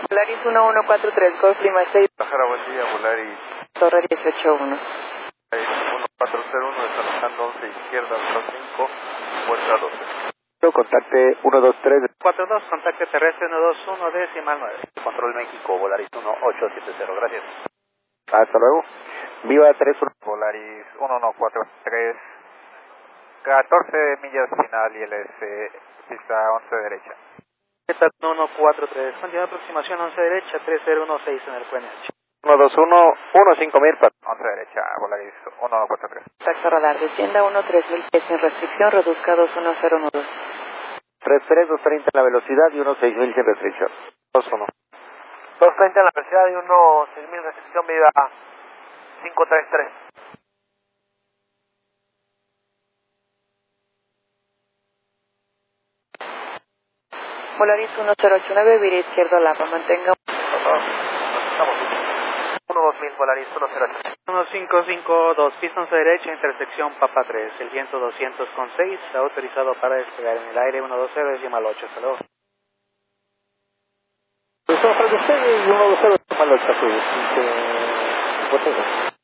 Volaris 1143, Golf Lima 6. Pájaro, buen día, Volaris. Torre 181. 1401, desarrollando 11 izquierda, 05, vuelta 12. Contacte 123. 42, contacte terrestre 121, decimal 9. Control México, Volaris 1870, gracias. Hasta luego. Viva 31. Volaris 1143, 14 millas final y LS, pista 11 derecha. Esta 143, cantidad de aproximación 11 derecha, 3016 en el QNH. 121, 15000. 11 derecha, Volaris 1143. Contacto radar, descienda 13000 pies sin restricción, reduzca a 21012. 230 en la velocidad y 16000 sin restricción. 21. 230 en la velocidad y 16000 restricción, viva 533. Volaris 1089, vira izquierdo Lapa, mantenga. Estamos 12000, Volaris 108. 1552, pista 11 derecha, intersección Papa 3, el viento 200,6, está autorizado para despegar en el aire 120, decimal 8, hasta luego. Estamos para que usted y 120 decimal 8.